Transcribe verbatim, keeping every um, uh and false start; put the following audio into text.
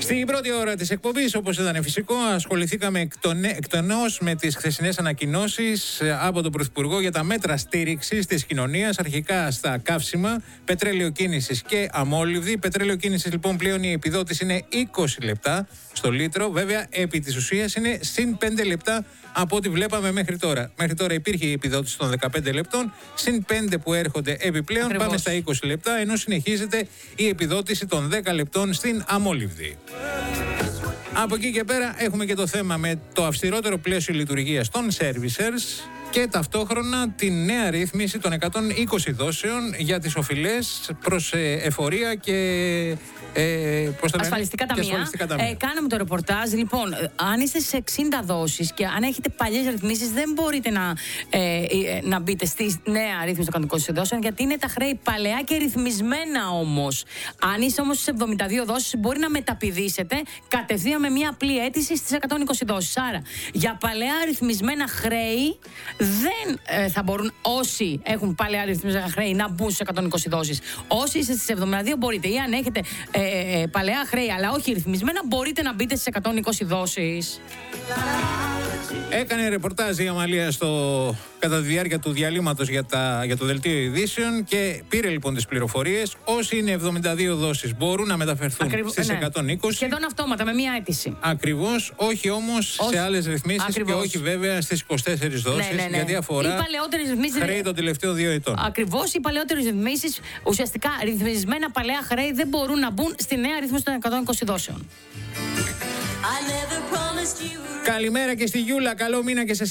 Στην πρώτη ώρα της εκπομπής, όπως ήταν φυσικό, ασχοληθήκαμε εκτενώς με τις χθεσινές ανακοινώσεις από τον Πρωθυπουργό για τα μέτρα στήριξης της κοινωνίας, αρχικά στα καύσιμα, πετρέλαιο κίνησης και αμόλυβδη. Πετρέλαιο κίνησης, λοιπόν, πλέον η επιδότηση είναι είκοσι λεπτά στο λίτρο. Βέβαια, επί της ουσίας είναι συν πέντε λεπτά από ό,τι βλέπαμε μέχρι τώρα. Μέχρι τώρα υπήρχε η επιδότηση των δεκαπέντε λεπτών, συν πέντε που έρχονται επιπλέον. Ακριβώς. Πάμε στα είκοσι λεπτά, ενώ συνεχίζεται η επιδότηση των δέκα λεπτών στην αμόλυβδη. Από εκεί και πέρα έχουμε και το θέμα με το αυστηρότερο πλαίσιο λειτουργίας των servicers και ταυτόχρονα τη νέα ρύθμιση των εκατόν είκοσι δόσεων για τις οφειλές προς ε, εφορία και, ε, πώς το λένε, ασφαλιστικά ταμεία. Και ασφαλιστικά ταμεία. Ε, κάναμε το ρεπορτάζ. Λοιπόν, αν είστε σε εξήντα δόσεις και αν έχετε παλιές ρυθμίσεις, δεν μπορείτε να, ε, ε, να μπείτε στη νέα ρύθμιση των εκατόν είκοσι δόσεων, γιατί είναι τα χρέη παλαιά και ρυθμισμένα όμως. Αν είστε όμως στις εβδομήντα δύο δόσεις, μπορεί να μεταπηδήσετε κατευθείαν με μια απλή αίτηση στις εκατόν είκοσι δόσεις. Άρα, για παλαιά ρυθμισμένα χρέη, δεν ε, θα μπορούν όσοι έχουν παλαιά ρυθμισμένα χρέη να μπουν στις εκατόν είκοσι δόσεις. Όσοι είστε στις εβδομήντα δύο μπορείτε, ή αν έχετε ε, ε, παλαιά χρέη αλλά όχι ρυθμισμένα, μπορείτε να μπείτε στις εκατόν είκοσι δόσεις. Έκανε ρεπορτάζ η Αμαλία στο, κατά τη διάρκεια του διαλύματος για, τα, για το δελτίο ειδήσεων και πήρε λοιπόν τις πληροφορίες. Όσοι είναι εβδομήντα δύο δόσεις μπορούν να μεταφερθούν Ακριβ... στις ναι. εκατόν είκοσι. Σχεδόν αυτόματα με μία αίτηση. Ακριβώς, όχι όμως όχι. σε άλλες ρυθμίσεις. Ακριβώς. Και όχι βέβαια στις είκοσι τέσσερις δόσεις, ναι, ναι, ναι. γιατί αφορά χρέη των τελευταίων δύο ετών. Ακριβώς, οι παλαιότερες ρυθμίσεις, ουσιαστικά ρυθμισμένα παλαιά χρέη, δεν μπορούν να μπουν στη νέα ρύθμιση των εκατόν είκοσι δόσεων. Καλημέρα και στη Γιούλα, καλό μήνα και σε